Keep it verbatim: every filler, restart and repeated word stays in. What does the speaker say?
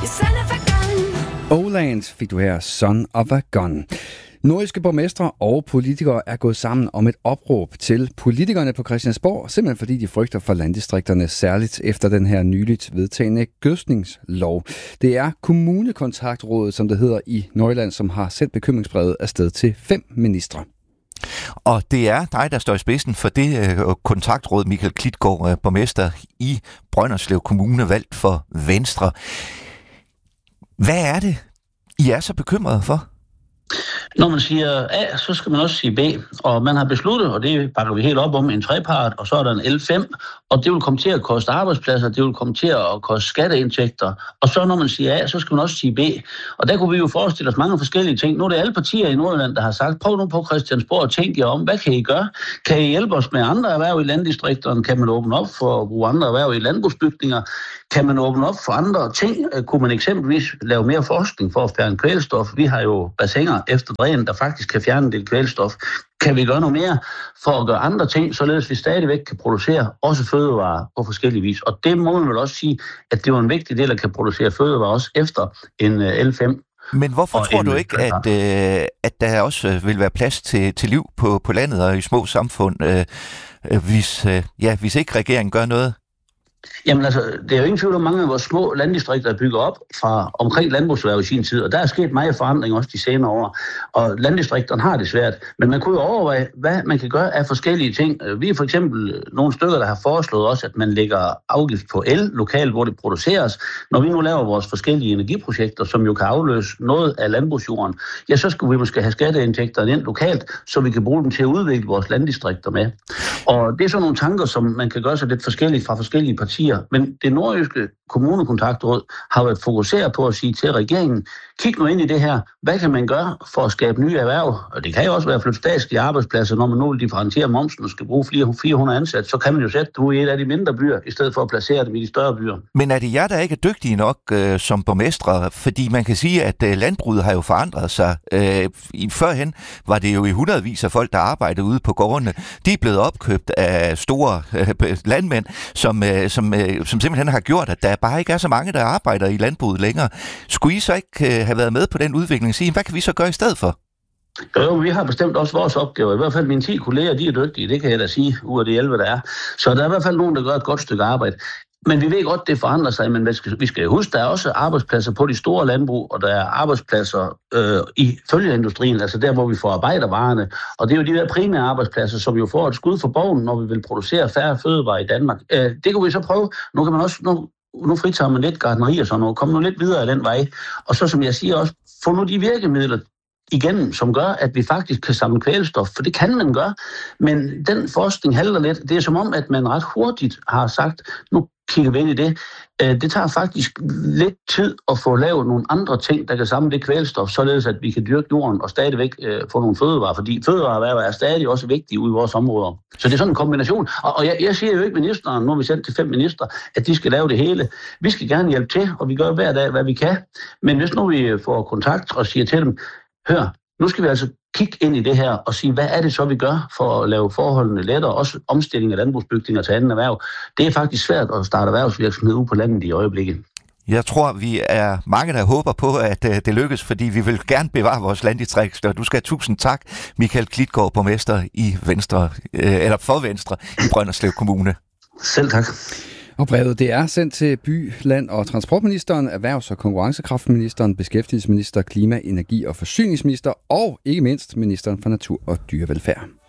Oland fik du her, Son of a Gun. Nordjyske borgmestre og politikere er gået sammen om et opråb til politikerne på Christiansborg, simpelthen fordi de frygter for landdistrikterne, særligt efter den her nyligt vedtagne gødskningslov. Det er Kommunekontaktrådet, som det hedder i Nordjylland, som har sendt bekymringsbrevet afsted til fem ministre. Og det er dig, der står i spidsen for det uh, kontaktråd, Michael Klitgaard, uh, borgmester i Brønderslev Kommune, valgt for Venstre. Hvad er det, I er så bekymrede for? Når man siger A, så skal man også sige B, og man har besluttet, og det bakker vi helt op om, en trepart, og så er der en L fem, og det vil komme til at koste arbejdspladser, det vil komme til at koste skatteindtægter, og så når man siger A, så skal man også sige B. Og der kunne vi jo forestille os mange forskellige ting. Nu er det alle partier i Nordjylland, der har sagt, prøv nu på Christiansborg og tænk jer om, hvad kan I gøre? Kan I hjælpe os med andre erhverv i landdistrikterne? Kan man åbne op for at bruge andre erhverv i landbrugsbygninger? Kan man åbne op for andre ting? Kunne man eksempelvis lave mere forskning for at fjerne kvælstof? Vi har jo bassiner efter dræn, der faktisk kan fjerne en del kvælstof. Kan vi gøre noget mere for at gøre andre ting, således vi stadigvæk kan producere også fødevarer på forskellige vis? Og det må man vel også sige, at det var en vigtig del, at kan producere fødevarer også efter en L fem. Men hvorfor og tror du ikke, at, øh, at der også vil være plads til, til liv på, på landet og i små samfund, øh, hvis, øh, ja, hvis ikke regeringen gør noget? Jamen altså, det er jo ingen tvivl om, mange af vores små landdistrikter er bygget op fra omkring landbrugserhverv i sin tid, og der er sket meget forandring også de senere år, og landdistrikterne har det svært. Men man kunne jo overveje, hvad man kan gøre af forskellige ting. Vi er for eksempel nogle stykker, der har foreslået også, at man lægger afgift på el lokalt, hvor det produceres. Når vi nu laver vores forskellige energiprojekter, som jo kan afløse noget af landbrugsjorden, ja, så skal vi måske have skatteindtægterne ind lokalt, så vi kan bruge dem til at udvikle vores landdistrikter med. Og det er sådan nogle tanker, som man kan gøre sig lidt forskelligt fra forskellige partier. Men det nordjyske kommunekontaktråd har været fokuseret på at sige til regeringen, kig nu ind i det her, hvad kan man gøre for at skabe nye erhverv? Og det kan jo også være at flytte statslige arbejdspladser, når man nu vil differentiere momsen og skal bruge flere fire hundrede ansatte, så kan man jo sætte det i et af de mindre byer, i stedet for at placere dem i de større byer. Men er det jer, der ikke er dygtige nok øh, som borgmestre? Fordi man kan sige, at øh, landbruget har jo forandret sig. Øh, i, førhen var det jo i hundredvis af folk, der arbejdede ude på gårdene. De er blevet opkøbt af store øh, landmænd, som, øh, som, øh, som simpelthen har gjort, at der bare ikke er så mange, der arbejder i landbruget længere. Skulle I så ikke øh, have været med på den udvikling og sige, hvad kan vi så gøre i stedet for? Jo, vi har bestemt også vores opgaver. I hvert fald mine ti kolleger, de er dygtige, det kan jeg da sige, ud af de elleve, der er. Så der er i hvert fald nogen, der gør et godt stykke arbejde. Men vi ved godt, det forandrer sig, men vi skal huske, der er også arbejdspladser på de store landbrug, og der er arbejdspladser øh, i følgeindustrien, altså der, hvor vi får arbejdervarerne. Og det er jo de der primære arbejdspladser, som jo får et skud for bogen, når vi vil producere færre fødevarer i Danmark. Øh, det kunne vi så prøve. Nu kan man også... Nu, Nu fritager man lidt gartneri og sådan noget. Kom nu lidt videre af den vej. Og så, som jeg siger også, få nu de virkemidler igennem, som gør, at vi faktisk kan samle kvælstof. For det kan man gøre. Men den forskning halter lidt. Det er som om, at man ret hurtigt har sagt, nu kigger vi ind i det. Det tager faktisk lidt tid at få lavet nogle andre ting, der kan samle det kvælstof, således at vi kan dyrke jorden og stadigvæk øh, få nogle fødevarer, fordi fødevareerhverv er stadig også vigtige ude i vores områder. Så det er sådan en kombination. Og, og jeg, jeg siger jo ikke ministeren, nu har vi sendt til fem minister, at de skal lave det hele. Vi skal gerne hjælpe til, og vi gør hver dag, hvad vi kan. Men hvis nu vi får kontakt og siger til dem, hør, nu skal vi altså kigge ind i det her og sige, hvad er det så, vi gør for at lave forholdene lettere, også omstilling af landbrugsbygninger til anden erhverv. Det er faktisk svært at starte erhvervsvirksomhed ude på landet i øjeblikket. Jeg tror, vi er mange, der håber på, at det lykkes, fordi vi vil gerne bevare vores landdistrikter. Du skal have tusind tak, Michael Klitgaard, borgmester i Venstre, eller for Venstre i Brønderslev Kommune. Selv tak. Og brevet det er sendt til by-, land- og transportministeren, erhvervs- og konkurrencekraftministeren, beskæftigelsesminister, klima-, energi- og forsyningsminister og ikke mindst ministeren for natur og dyrevelfærd.